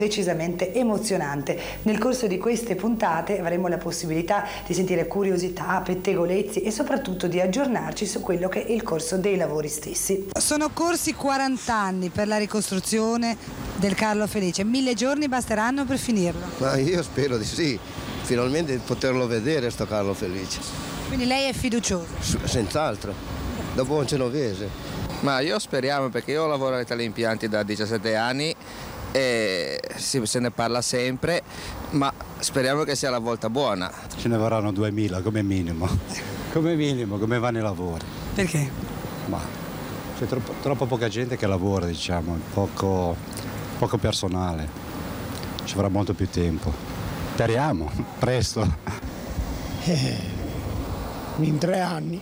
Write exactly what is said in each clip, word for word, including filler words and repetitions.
decisamente emozionante. Nel corso di queste puntate avremo la possibilità di sentire curiosità, pettegolezzi e soprattutto di aggiornarci su quello che è il corso dei lavori stessi. Sono corsi quaranta anni per la ricostruzione del Carlo Felice, mille giorni basteranno per finirlo? Ma io spero di sì, finalmente di poterlo vedere sto Carlo Felice. Quindi lei è fiducioso? Senz'altro, da buon genovese. Ma io speriamo, perché io lavoro ai teleimpianti da diciassette anni e si, se ne parla sempre, ma speriamo che sia la volta buona. Ce ne vorranno duemila come minimo, come minimo, come vanno i lavori. Perché? Ma c'è troppo, troppo poca gente che lavora, diciamo, poco, poco personale, ci vorrà molto più tempo. Speriamo, presto. Eh, in tre anni.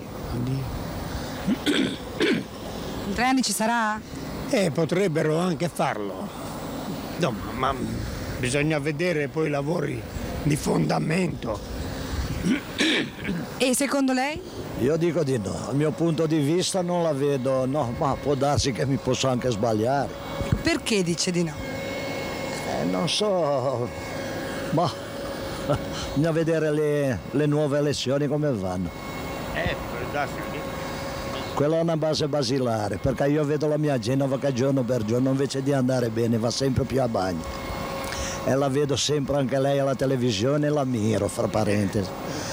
In tre anni ci sarà? Eh, potrebbero anche farlo. No, ma bisogna vedere poi i lavori di fondamento. E secondo lei? Io dico di no, dal mio punto di vista non la vedo, no, ma può darsi che mi posso anche sbagliare. Perché dice di no? Eh, non so, ma bisogna vedere le, le nuove elezioni come vanno. Eh, può darsi. Quella è una base basilare, perché io vedo la mia Genova che giorno per giorno invece di andare bene va sempre più a bagno. E la vedo sempre anche lei alla televisione e la ammiro, fra parentesi.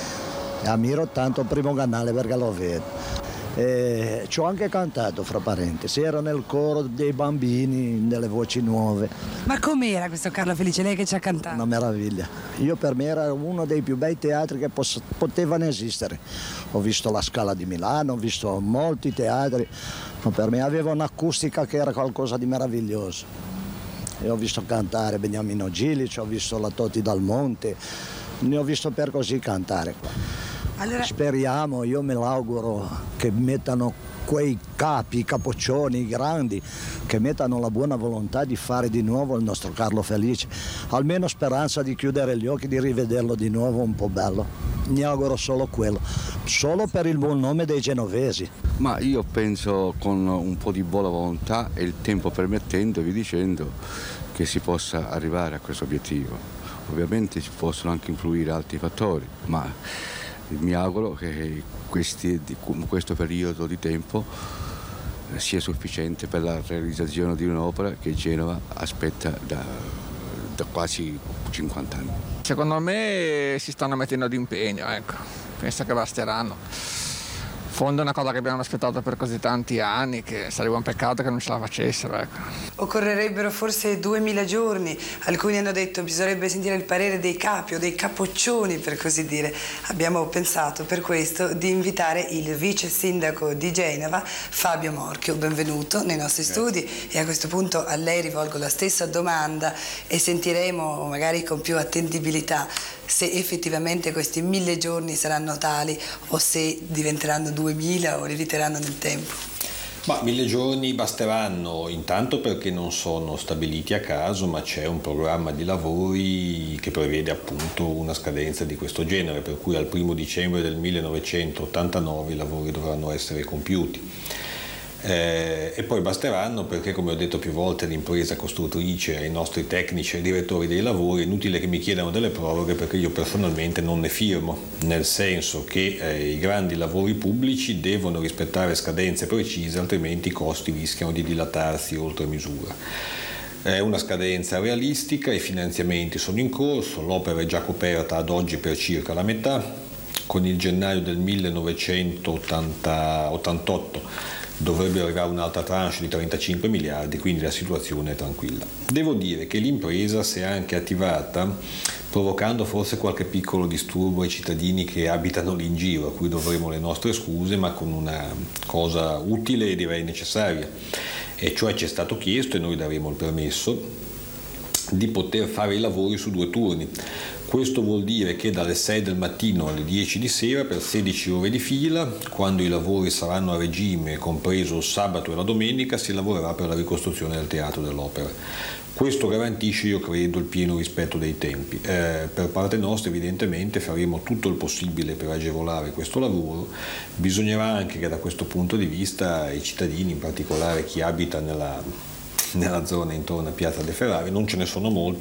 E ammiro tanto il Primo Canale perché lo vedo. E ci ho anche cantato, fra parentesi, ero nel coro dei bambini, delle voci nuove. Ma com'era questo Carlo Felice, lei che ci ha cantato? Una meraviglia. Io per me era uno dei più bei teatri che poss- potevano esistere. Ho visto la Scala di Milano, ho visto molti teatri, ma per me aveva un'acustica che era qualcosa di meraviglioso. E ho visto cantare Beniamino Gilic, ho visto la Toti Dal Monte, ne ho visto per così cantare qua. Allora... Speriamo, io me l'auguro che mettano quei capi, i capoccioni, i grandi, che mettano la buona volontà di fare di nuovo il nostro Carlo Felice. Almeno speranza di chiudere gli occhi, di rivederlo di nuovo un po' bello. Mi auguro solo quello, solo per il buon nome dei genovesi. Ma io penso con un po' di buona volontà e il tempo permettendo, vi dicendo, che si possa arrivare a questo obiettivo. Ovviamente ci possono anche influire altri fattori, ma mi auguro che questi, questo periodo di tempo sia sufficiente per la realizzazione di un'opera che Genova aspetta da, da quasi cinquanta anni. Secondo me si stanno mettendo d'impegno, ecco. Penso che basteranno. In fondo è una cosa che abbiamo aspettato per così tanti anni che sarebbe un peccato che non ce la facessero, ecco. Occorrerebbero forse duemila giorni, alcuni hanno detto bisognerebbe sentire il parere dei capi o dei capoccioni, per così dire. Abbiamo pensato per questo di invitare il vice sindaco di Genova, Fabio Morchio. Benvenuto nei nostri studi e a questo punto a lei rivolgo la stessa domanda e sentiremo magari con più attendibilità se effettivamente questi mille giorni saranno tali o se diventeranno duemila o leviteranno nel tempo. Ma mille giorni basteranno intanto perché non sono stabiliti a caso, ma c'è un programma di lavori che prevede appunto una scadenza di questo genere, per cui al primo dicembre del millenovecentottantanove i lavori dovranno essere compiuti. Eh, e poi basteranno perché, come ho detto più volte, l'impresa costruttrice, ai nostri tecnici e ai direttori dei lavori, è inutile che mi chiedano delle proroghe perché io personalmente non ne firmo, nel senso che eh, i grandi lavori pubblici devono rispettare scadenze precise, altrimenti i costi rischiano di dilatarsi oltre misura. È una scadenza realistica, i finanziamenti sono in corso, l'opera è già coperta ad oggi per circa la metà, con il gennaio del millenovecentottantotto dovrebbe arrivare un'altra tranche di trentacinque miliardi, quindi la situazione è tranquilla. Devo dire che l'impresa si è anche attivata provocando forse qualche piccolo disturbo ai cittadini che abitano lì in giro, a cui dovremo le nostre scuse, ma con una cosa utile e direi necessaria, e cioè ci è stato chiesto, e noi daremo il permesso, di poter fare i lavori su due turni. Questo vuol dire che dalle sei del mattino alle dieci di sera per sedici ore di fila, quando i lavori saranno a regime, compreso il sabato e la domenica, si lavorerà per la ricostruzione del teatro dell'opera. Questo garantisce, io credo, il pieno rispetto dei tempi. Eh, per parte nostra evidentemente faremo tutto il possibile per agevolare questo lavoro. Bisognerà anche che da questo punto di vista i cittadini, in particolare chi abita nella nella zona intorno a Piazza De Ferrari, non ce ne sono molti,